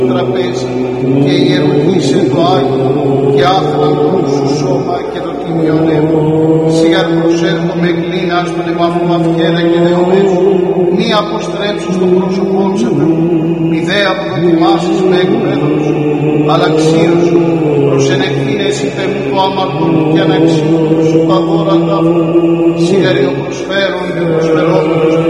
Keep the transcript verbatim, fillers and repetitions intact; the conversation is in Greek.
τραπέζι και ιερουργήσε το Άγιο και άφραντο σου σώμα και το τιμιόν αίμα. Σιγά προσέρχομαι κλίνας των επαφού αυγέρα και δεομέσου, μη αποστρέψω στο πρόσωπό σου Θεού, μη δε αποδοκιμάσεις με εκπαίδων σου, αλλά αξίωσου, προσενεχθήνες υπέ μου το αμαρτό και αναξίωτο σου τα δώρα ταύτα, σιγαρίο προσφέρον και προσφερόμενος